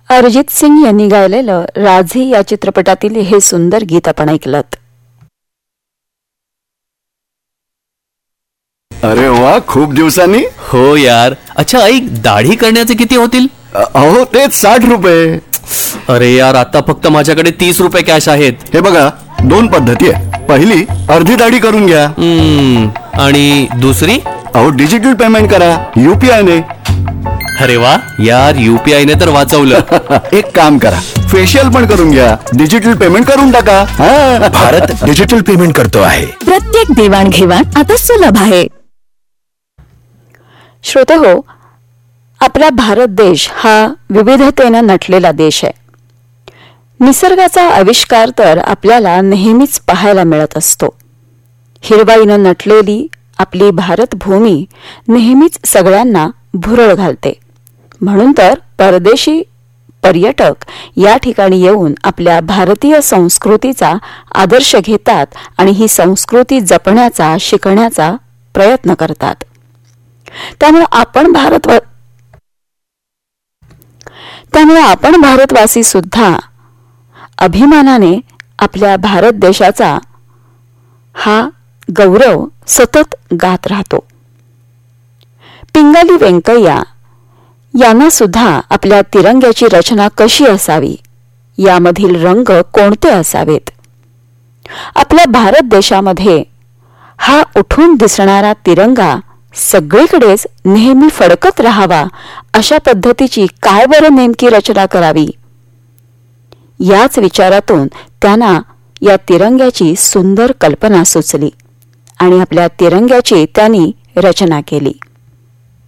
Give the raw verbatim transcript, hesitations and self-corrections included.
अरिजित सिंग यांनी गायलेलं राझी या चित्रपटातील हे सुंदर गीत आपण ऐकलत. अरे वा, खूप दिवसांनी. हो यार. अच्छा ऐक, दाढी करण्याचे किती होतील? अहो तेच साठ रुपये. अरे यार, आता फक्त माझ्याकडे तीस रुपये कॅश आहेत. हे बघा, दोन पद्धती आहे. पहिली, अर्धी दाढी करून घ्या. हम्म, आणि दुसरी? अहो डिजिटल पेमेंट करा यूपीआय ने. अरे वा यार, यूपीआय ने तर वाचवलं. एक काम करा, फेशियल पण करून घ्या, डिजिटल पेमेंट करून टाका. भारत डिजिटल पेमेंट करतो आहे. प्रत्येक देवाणघेवाण आता सुलभ आहे. श्रोते हो, आपला भारत देश हा विविधतेनं नटलेला देश आहे. निसर्गाचा आविष्कार तर आपल्याला नेहमीच पाहायला मिळत असतो. हिरवाईनं नटलेली आपली भारत भूमी नेहमीच सगळ्यांना भुरळ घालते. म्हणून तर परदेशी पर्यटक या ठिकाणी येऊन आपल्या भारतीय संस्कृतीचा आदर्श घेतात आणि ही संस्कृती जपण्याचा, शिकण्याचा प्रयत्न करतात. त्यामुळे आपण भारत त्यामुळे आपण भारतवासी सुद्धा अभिमानाने आपल्या भारत देशाचा हा गौरव सतत गात राहतो. पिंगाली व्यंकय्या यांना सुद्धा आपल्या तिरंग्याची रचना कशी असावी, यामधील रंग कोणते असावेत, आपल्या भारत देशामध्ये हा उठून दिसणारा तिरंगा सगळीकडेच नेहमी फडकत राहावा अशा पद्धतीची काय बरं नेमकी रचना करावी, याच विचारातून त्यांना या तिरंग्याची सुंदर कल्पना सुचली आणि आपल्या तिरंग्याची त्यांनी रचना केली.